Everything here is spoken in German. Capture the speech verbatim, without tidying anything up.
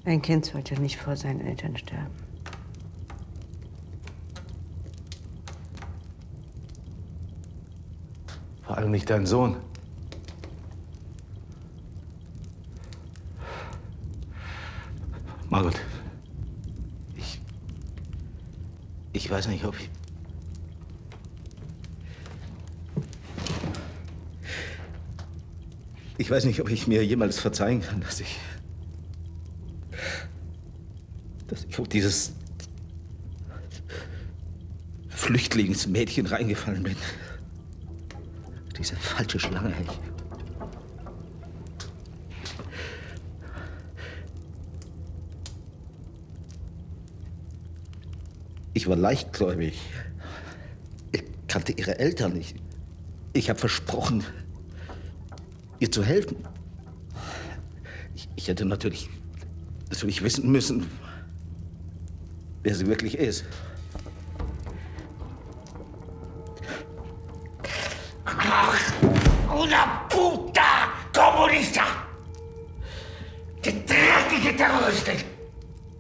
Ein Kind sollte nicht vor seinen Eltern sterben. Vor allem nicht dein Sohn. Margot, ich... Ich weiß nicht, ob ich... Ich weiß nicht, ob ich mir jemals verzeihen kann, dass ich... dass ich auf dieses... Flüchtlingsmädchen reingefallen bin. Diese falsche Schlange. Ich, ich war leichtgläubig. Ich kannte ihre Eltern nicht. Ich habe versprochen, ihr zu helfen. Ich, ich hätte natürlich, natürlich wissen müssen, wer sie wirklich ist. Una puta comunista! Die dreckige Terroristin!